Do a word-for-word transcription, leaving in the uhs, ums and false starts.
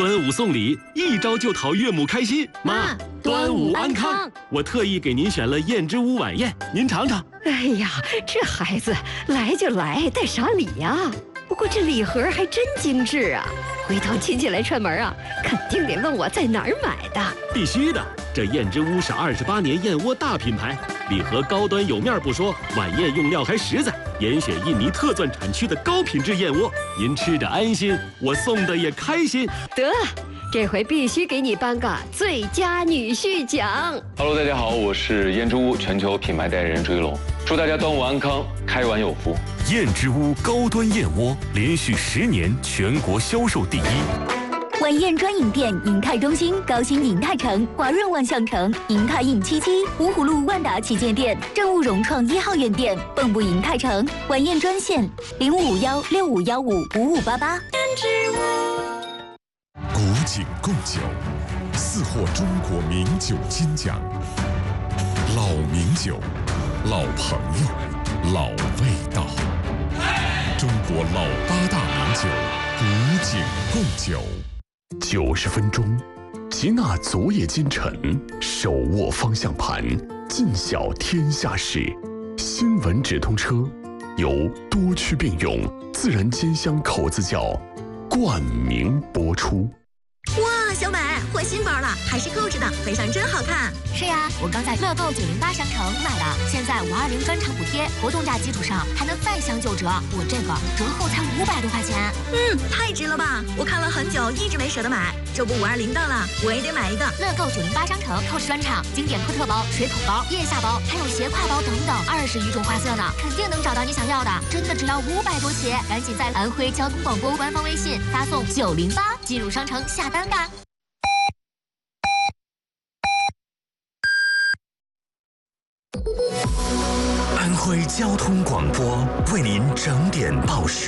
端午送礼，一招就讨岳母开心。 妈， 端午安康！我特意给您选了燕之屋晚宴，您尝尝。 哎呀，这孩子来就来，带啥礼呀？不过这礼盒还真精致啊！回头亲戚来串门啊，肯定得问我在哪儿买的。 必须的，这燕之屋是二十八年燕窝大品牌，礼盒高端有面不说，晚宴用料还实在，严选印尼特钻产区的高品质燕窝，您吃着安心，我送的也开心。 得，这回必须给你颁个最佳女婿奖。 Hello， 大家好，我是燕之屋全球品牌代言人追龙，祝大家端午安康，开碗有福。 燕之屋高端燕窝连续十年全国销售第一。 晚宴专营店：银泰中心、高新银泰城、华润万象城、银泰印七七、芜湖路万达旗舰店、正物融创一号院店、蚌埠银泰城。晚宴专线：零五五幺六五幺五五五八八。 古井贡酒，四获中国名酒金奖。老名酒，老朋友，老味道。中国老八大名酒，古井贡酒。 九十分钟，齐纳昨夜今晨，手握方向盘，尽晓天下事。新闻直通车，由多区并用自然兼香口子窖冠名播出。 哇，小美换新包了，还是购置的，背上真好看。 是呀，我刚在乐购九零八商城买的，现在五二零专场补贴，活动价基础上还能再享九折，我这个折后才五百多块钱。 嗯，太值了吧！我看了很久，一直没舍得买，这不五二零到了，我也得买一个。 乐购九零八商城购置专场，经典科特包、水桶包、腋下包，还有斜挎包等等，二十余种花色呢，肯定能找到你想要的，真的只要五百多起，赶紧在安徽交通广播官方微信发送九零八进入商城下单吧。 安徽交通广播为您整点报时。